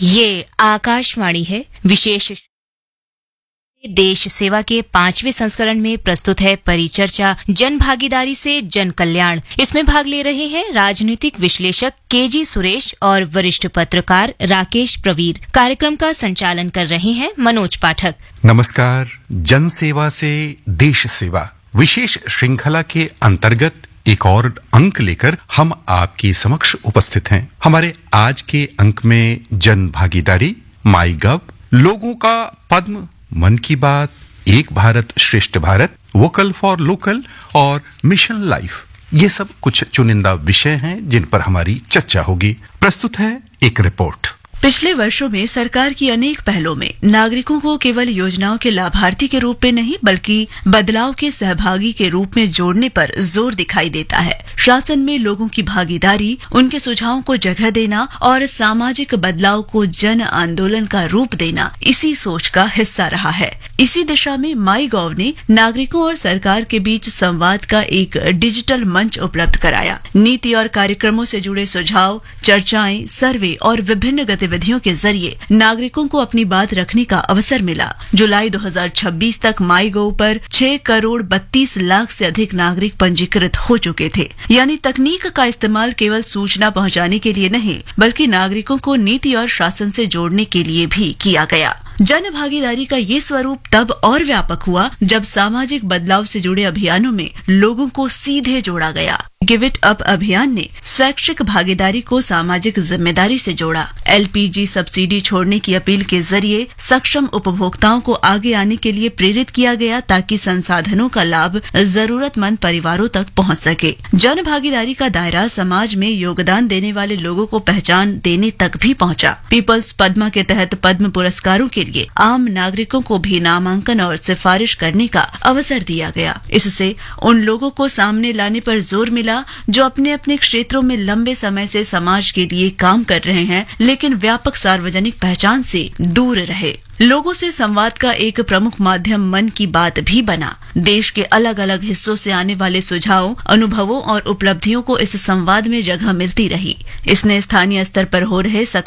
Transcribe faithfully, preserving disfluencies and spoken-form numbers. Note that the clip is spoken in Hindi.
ये आकाशवाणी है। विशेष देश सेवा के पांचवें संस्करण में प्रस्तुत है परिचर्चा जन भागीदारी से जन कल्याण। इसमें भाग ले रहे हैं राजनीतिक विश्लेषक केजी सुरेश और वरिष्ठ पत्रकार राकेश प्रवीर। कार्यक्रम का संचालन कर रहे हैं मनोज पाठक। नमस्कार। जन सेवा से देश सेवा विशेष श्रृंखला के अंतर्गत एक और अंक लेकर हम आपके समक्ष उपस्थित हैं। हमारे आज के अंक में जन भागीदारी, माई गव, लोगों का पद्म, मन की बात, एक भारत श्रेष्ठ भारत, वोकल फॉर लोकल और मिशन लाइफ, ये सब कुछ चुनिंदा विषय हैं जिन पर हमारी चर्चा होगी। प्रस्तुत है एक रिपोर्ट। पिछले वर्षों में सरकार की अनेक पहलों में नागरिकों को केवल योजनाओं के लाभार्थी के रूप में नहीं बल्कि बदलाव के सहभागी के रूप में जोड़ने पर जोर दिखाई देता है। शासन में लोगों की भागीदारी, उनके सुझावों को जगह देना और सामाजिक बदलाव को जन आंदोलन का रूप देना इसी सोच का हिस्सा रहा है। इसी दिशा में माई गॉव ने नागरिकों और सरकार के बीच संवाद का एक डिजिटल मंच उपलब्ध कराया। नीति और कार्यक्रमों से जुड़े सुझाव, चर्चाएं, सर्वे और विभिन्न गतिविधियों के जरिए नागरिकों को अपनी बात रखने का अवसर मिला। जुलाई दो हज़ार छब्बीस तक माई गॉव पर छह करोड़ बत्तीस लाख से अधिक नागरिक पंजीकृत हो चुके थे। यानी तकनीक का इस्तेमाल केवल सूचना पहुंचाने के लिए नहीं बल्कि नागरिकों को नीति और शासन से जोड़ने के लिए भी किया गया। जन भागीदारी का ये स्वरूप तब और व्यापक हुआ जब सामाजिक बदलाव से जुड़े अभियानों में लोगों को सीधे जोड़ा गया। गिव इट अप अभियान ने स्वैच्छिक भागीदारी को सामाजिक जिम्मेदारी से जोड़ा। एलपीजी सब्सिडी छोड़ने की अपील के जरिए सक्षम उपभोक्ताओं को आगे आने के लिए प्रेरित किया गया ताकि संसाधनों का लाभ जरूरतमंद परिवारों तक पहुंच सके। जन भागीदारी का दायरा समाज में योगदान देने वाले लोगों को पहचान देने तक भी पहुंचा। पीपल्स पद्मा के तहत पद्म पुरस्कारों के लिए आम नागरिकों को भी नामांकन और सिफारिश करने का अवसर दिया गया। इससे उन लोगों को सामने लाने पर जोर मिला जो अपने अपने क्षेत्रों में लंबे समय से समाज के लिए काम कर रहे हैं लेकिन व्यापक सार्वजनिक पहचान से दूर रहे। लोगों से संवाद का एक प्रमुख माध्यम मन की बात भी बना। देश के अलग अलग हिस्सों से आने वाले सुझावों, अनुभवों और उपलब्धियों को इस संवाद में जगह मिलती रही। इसने स्थानीय स्तर पर हो रहे